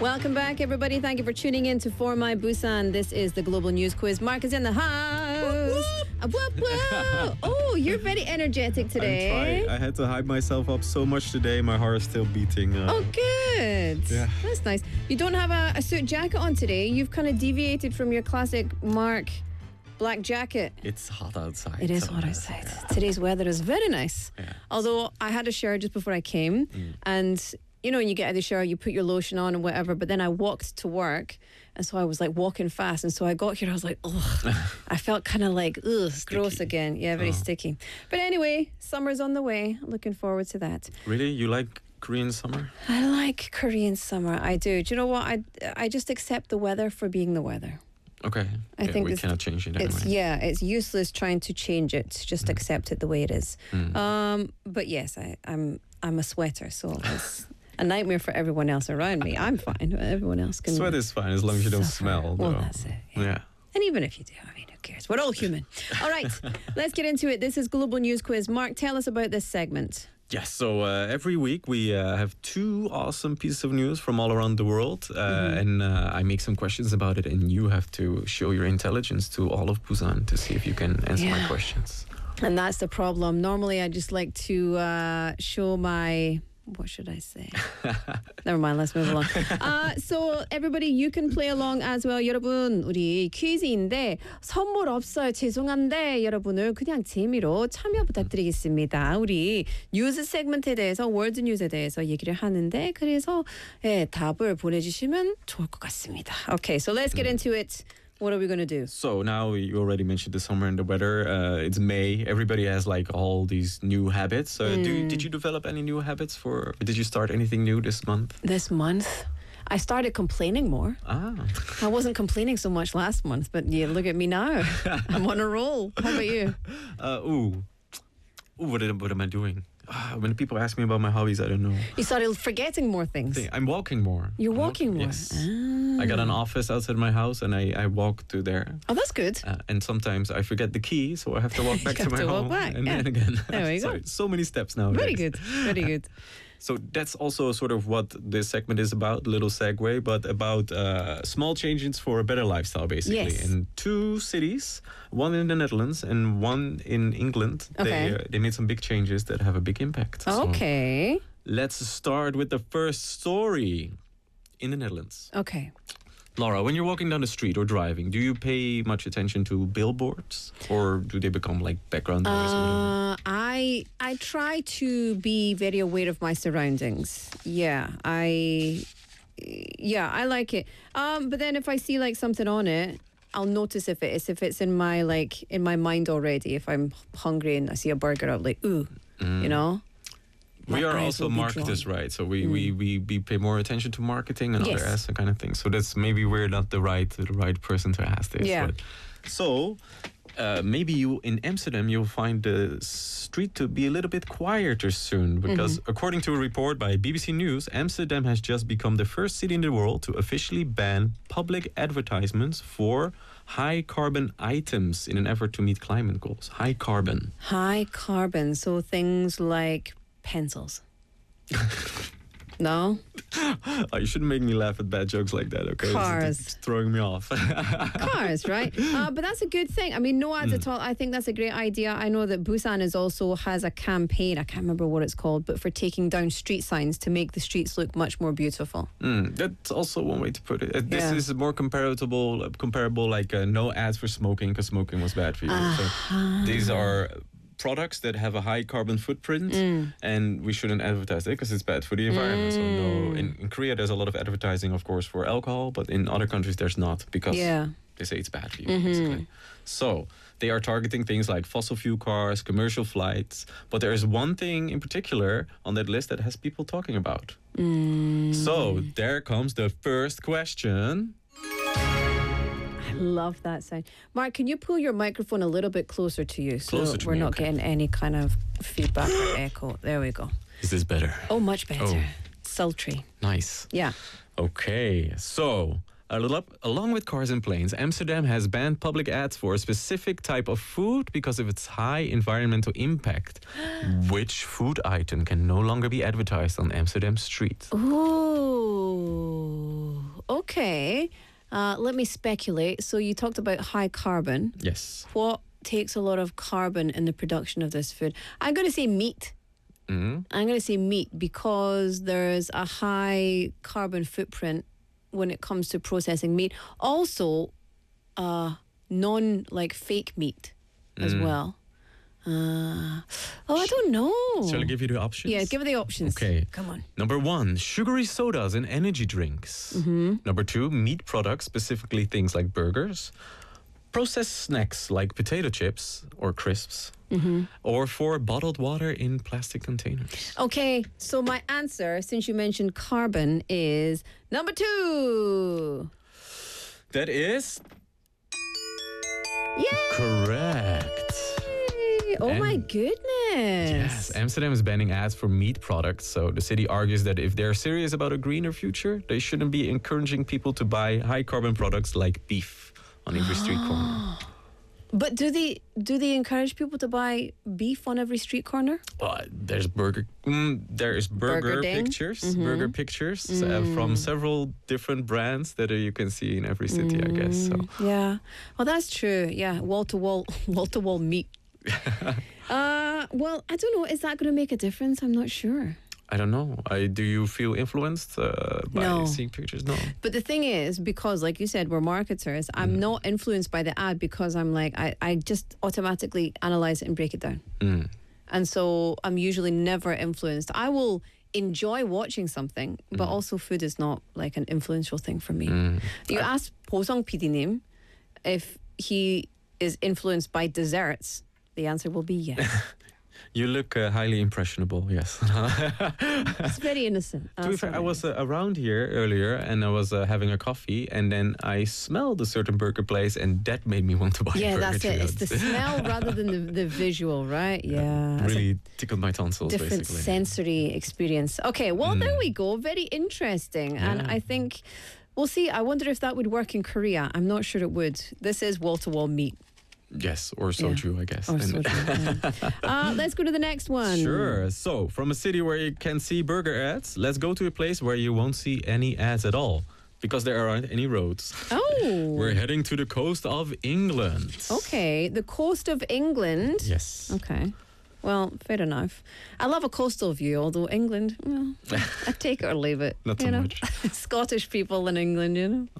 Welcome back, everybody. Thank you for tuning in to For My Busan. This is the Global News Quiz. Mark is in the house. Whoop, whoop. Oh, you're very energetic today. I'm trying. I had to hype myself up so much today. My heart is still beating. Oh, good. Yeah. That's nice. You don't have a suit jacket on today. You've kind of deviated from your classic Mark black jacket. It's hot outside. It is hot outside. Yeah. Today's weather is very nice. Yeah. Although I had a shower just before I came, and you know, when you get out of the shower, you put your lotion on and whatever, but then I walked to work, and so I was like walking fast, and so I got here, I was like, ugh. I felt kind of like, ugh, gross again. Yeah, very sticky. But anyway, summer's on the way. Looking forward to that. Really? You like Korean summer? I like Korean summer. I do. Do you know what? I just accept the weather for being the weather. Okay. I think we cannot change it anyway. It's useless trying to change it. Just accept it the way it is. But yes, I'm a sweater, so it's a nightmare for everyone else around me. I'm fine. Everyone else can. Sweat is fine as long as you don't smell. Well, though. that's it. Yeah. And even if you do, I mean, who cares? We're all human. All right, let's get into it. This is Global News Quiz. Mark, tell us about this segment. Yes, so every week we have two awesome pieces of news from all around the world, and I make some questions about it, and you have to show your intelligence to all of Busan to see if you can answer my questions. And that's the problem. Normally, I just like to show my... What should I say? Never mind, let's move along. So everybody, you can play along as well. 여러분, 우리 퀴즈인데 선물 없어요. 죄송한데 여러분을 그냥 재미로 참여 부탁드리겠습니다. 우리 뉴스 세그먼트에 대해서, 월드 뉴스에 대해서 얘기를 하는데 그래서 답을 보내주시면 좋을 것 같습니다. Okay, so let's get into it. What are we going to do? So now you already mentioned the summer and the weather. It's May. Everybody has like all these new habits. Did you develop any new habits did you start anything new this month? This month? I started complaining more. I wasn't complaining so much last month, but yeah, look at me now. I'm on a roll. How about you? What am I doing? When people ask me about my hobbies, I don't know. You started forgetting more things. I'm walking more. You're walking more? Yes. I got an office outside my house, and I walk to there. Oh, that's good. And sometimes I forget the key, so I have to walk back to my home. And then again. There we go. So many steps now. Very good. Very good. So that's also sort of what this segment is about, little segue, but about small changes for a better lifestyle, basically. Yes. In two cities, one in the Netherlands and one in England, they made some big changes that have a big impact. Okay. So let's start with the first story in the Netherlands. Okay. Laura, when you're walking down the street or driving, do you pay much attention to billboards, or do they become like background noise? I try to be very aware of my surroundings. Yeah, I like it. But then if I see like something on it, I'll notice if it's in my mind already. If I'm hungry and I see a burger, I'm like, ooh, you know. We are also marketers, right? So we pay more attention to marketing and other ads and kind of things. So that's maybe we're not the right person to ask this. Yeah. So maybe in Amsterdam you'll find the street to be a little bit quieter soon, because according to a report by BBC News, Amsterdam has just become the first city in the world to officially ban public advertisements for high carbon items in an effort to meet climate goals. High carbon. High carbon. So things like pencils. No? You shouldn't make me laugh at bad jokes like that, okay? Cars. It's throwing me off. Cars, right? But that's a good thing. I mean, no ads at all. I think that's a great idea. I know that Busan has a campaign, I can't remember what it's called, but for taking down street signs to make the streets look much more beautiful. That's also one way to put it. This is more comparable like no ads for smoking, because smoking was bad for you. So these are products that have a high carbon footprint, and we shouldn't advertise it because it's bad for the environment. So no, in Korea there's a lot of advertising, of course, for alcohol, but in other countries there's not, because they say it's bad for you, basically. So they are targeting things like fossil fuel cars, commercial flights, but there is one thing in particular on that list that has people talking about. So there comes the first question. Love that sound. Mark, can you pull your microphone a little bit closer to you so we're not getting any kind of feedback or echo? There we go. Is this better? Oh, much better. Sultry. Nice. Yeah. Okay, so along with cars and planes, Amsterdam has banned public ads for a specific type of food because of its high environmental impact. Which food item can no longer be advertised on Amsterdam streets? Ooh. Okay. Let me speculate. So you talked about high carbon. Yes. What takes a lot of carbon in the production of this food? I'm going to say meat. I'm going to say meat because there's a high carbon footprint when it comes to processing meat. Also, fake meat as well. I don't know. Shall I give you the options? Yeah, give it the options. Okay. Come on. Number 1, sugary sodas and energy drinks. Number 2, meat products, specifically things like burgers. Processed snacks like potato chips or crisps. Or 4, bottled water in plastic containers. Okay, so my answer, since you mentioned carbon, is number 2. That is Yay! correct. Oh my And- goodness. Yes, Amsterdam is banning ads for meat products. So the city argues that if they're serious about a greener future, they shouldn't be encouraging people to buy high carbon products like beef on every street corner. But do they encourage people to buy beef on every street corner? There's burger Burger Ding? pictures, burger pictures from several different brands that you can see in every city, I guess. So Yeah. Well, that's true. Yeah, wall to wall meat. Well, I don't know. Is that going to make a difference? I'm not sure. I don't know. Do you feel influenced by No. seeing pictures? No. But the thing is, because like you said, we're marketers, I'm not influenced by the ad because I'm like, I just automatically analyze it and break it down. And so I'm usually never influenced. I will enjoy watching something, but also food is not like an influential thing for me. You ask Posong PD님 if he is influenced by desserts, the answer will be yes. You look highly impressionable, yes. It's very innocent. To be fair, I was around here earlier and I was having a coffee and then I smelled a certain burger place and that made me want to buy a burger. Yeah, that's it. It's too. the smell rather than the visual, right? Yeah. It's a Really tickled my tonsils, different basically. sensory experience. Okay, well, there we go. Very interesting. And Yeah. I think, we'll see. I wonder if that would work in Korea. I'm not sure it would. This is wall-to-wall meat. Yes, or soju, I guess. Or And- soju, yeah. Let's go to the next one. Sure. So, from a city where you can see burger ads, let's go to a place where you won't see any ads at all because there aren't any roads. Oh. We're heading to the coast of England. Okay, the coast of England. Yes. Okay. Well, fair enough. I love a coastal view, although England, well, I take it or leave it. Not you so know? much. Scottish people in England, you know.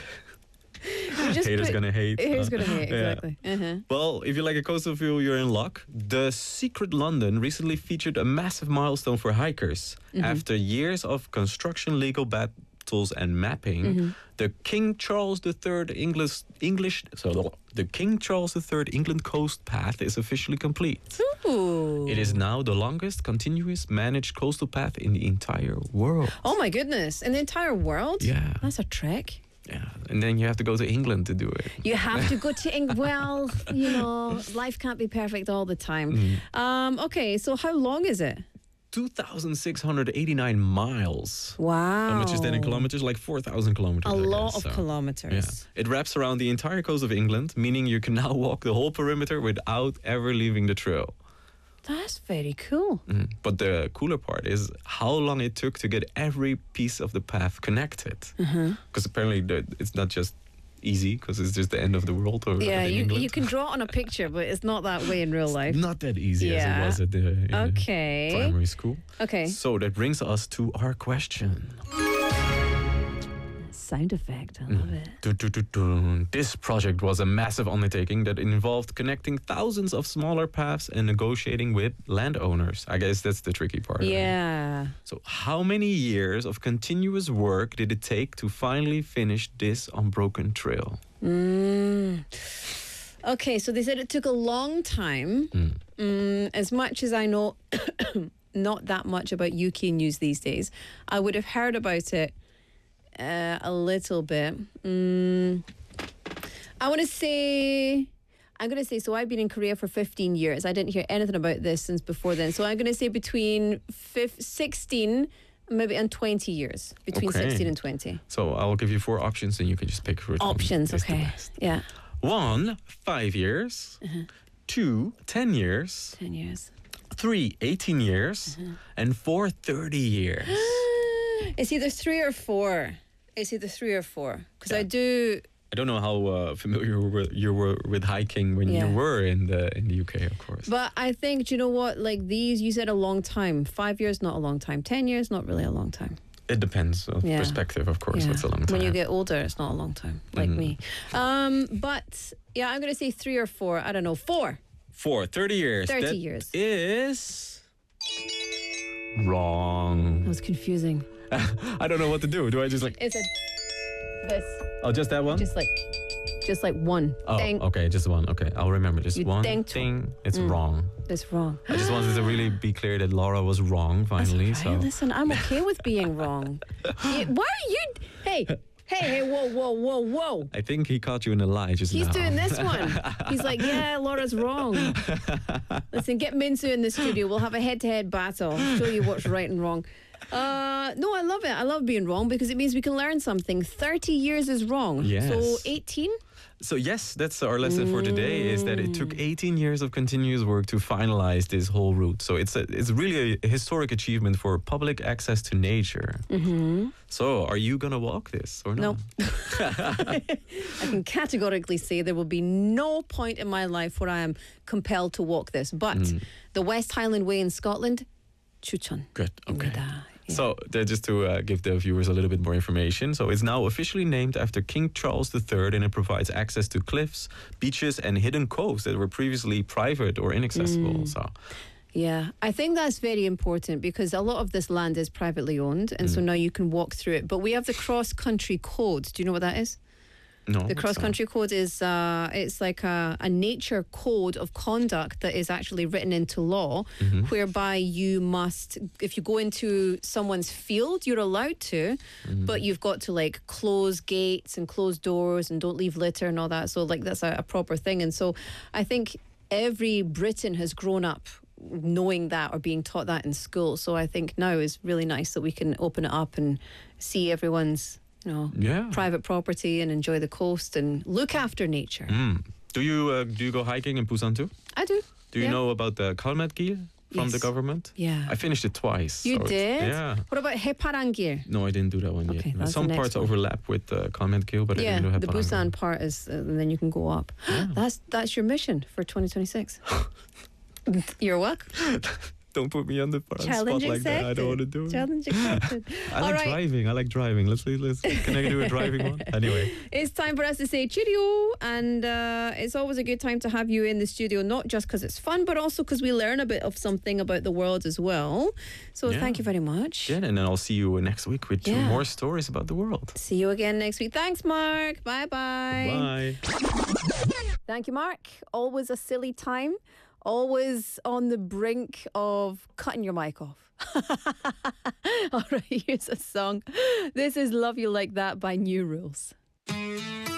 You just Haters gonna hate. Haters gonna hate, Yeah. exactly. Uh-huh. Well, if you like a coastal view, you're in luck. The Secret London recently featured a massive milestone for hikers. After years of construction, legal battles, and mapping, the King Charles III the King Charles III England Coast Path is officially complete. Ooh. It is now the longest continuous managed coastal path in the entire world. Oh my goodness! In the entire world? Yeah. That's a trek. Yeah, and then you have to go to England to do it. You have to go to England. Well, you know, life can't be perfect all the time. Okay, so how long is it? 2,689 miles. Wow. How much is that in kilometers? Like 4,000 kilometers. A I lot guess, of so. kilometers. Yeah. It wraps around the entire coast of England, meaning you can now walk the whole perimeter without ever leaving the trail. That's very cool. But the cooler part is how long it took to get every piece of the path connected. Because apparently it's not just easy, because it's just the end of the world. Or Yeah, in you England. can draw it on a picture, but it's not that way in real life. Not that easy Yeah. as it was at the in Okay. primary school. Okay. So that brings us to our question. Sound effect. I love it. Dun. This project was a massive undertaking that involved connecting thousands of smaller paths and negotiating with landowners. I guess that's the tricky part. right? Yeah. So how many years of continuous work did it take to finally finish this unbroken trail? Okay, so they said it took a long time. As much as I know not that much about UK news these days, I would have heard about it a little bit. I'm going to say, so I've been in Korea for 15 years. I didn't hear anything about this since before then. So I'm going to say between 16 maybe and 20 years. Between Okay. 16 and 20. So I'll give you 4 options and you can just pick which one Options, is the okay. best. Yeah, 1, 5 years. 2, 10 years. 10 years. 3, 18 years. And 4, 30 years. It's either 3 or 4. It's either 3 or 4. Because Yeah. I don't know how familiar you were with hiking when you were in the UK, of course. But I think, do you know what? Like these, you said a long time. 5 years, not a long time. 10 years, not really a long time. It depends on perspective, of course. What's a long time? When you get older, it's not a long time, like me. But yeah, I'm going to say 3 or 4. I don't know. 4. 4. 30 years. 30 years. Is wrong. That was confusing. I don't know what to do. Do I just like... It's this. Oh, just that one? Just like one. Oh, Ding. okay, just one. Okay, I'll remember. Just You one dinked. thing. It's wrong. It's wrong. I just wanted to really be clear that Laura was wrong finally. That's okay. Listen, I'm okay with being wrong. Why are you... Hey, whoa. I think he caught you in a lie just He's now. doing this one. He's like, yeah, Laura's wrong. Listen, get Minsu in the studio. We'll have a head-to-head battle. I'll show you what's right and wrong. No, I love it. I love being wrong because it means we can learn something. 30 years is wrong. Yes. So 18? So yes, that's our lesson for today, is that it took 18 years of continuous work to finalize this whole route. So it's really a historic achievement for public access to nature. So are you going to walk this or No. not? I can categorically say there will be no point in my life where I am compelled to walk this. But the West Highland Way in Scotland, 추천. Good, okay. 입니다. So just to give the viewers a little bit more information. So it's now officially named after King Charles III, and it provides access to cliffs, beaches and hidden coves that were previously private or inaccessible. So Yeah, I think that's very important because a lot of this land is privately owned, and so now you can walk through it. But we have the cross-country code. Do you know what that is? no. The cross-country code is it's like a nature code of conduct that is actually written into law, whereby you must, if you go into someone's field, you're allowed to, but you've got to like close gates and close doors and don't leave litter and all that. So like that's a proper thing. And so I think every Briton has grown up knowing that or being taught that in school. So I think now is really nice that we can open it up and see everyone's private property and enjoy the coast and look after nature. Do you go hiking in Busan too? I do. Do you know about the Kalmetgil from the Yes. government? Yeah. I finished it twice. You so did? Yeah. What about Heparangir? No, I didn't do that one Okay, yet. that's Some the parts next one. overlap with Kalmetgil, but I Yeah, didn't do the Heparangil. Busan part is, and then you can go up. That's your mission for 2026. You're welcome. Don't put me on the Challenge spot like that. I accepted. don't want to do it. Challenge accepted. I All like right. driving. I like driving. Let's. Can I do a driving one? Anyway. It's time for us to say cheerio, and it's always a good time to have you in the studio, not just because it's fun, but also because we learn a bit of something about the world as well. So thank you very much. Yeah, and then I'll see you next week with 2 Yeah. more stories about the world. See you again next week. Thanks, Mark. Bye-bye. Bye. Thank you, Mark. Always a silly time. Always on the brink of cutting your mic off. All right, here's a song. This is Love You Like That by New Rules.